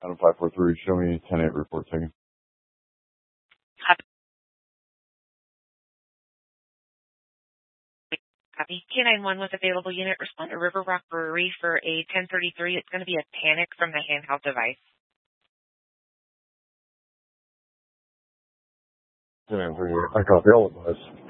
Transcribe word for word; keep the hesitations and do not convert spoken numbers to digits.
Adam five four three, show me ten eight report taken. Copy. K nine one with available unit. Respond to River Rock Brewery for a ten thirty-three. It's going to be a panic from the handheld device. ten eight three, I copy all advice.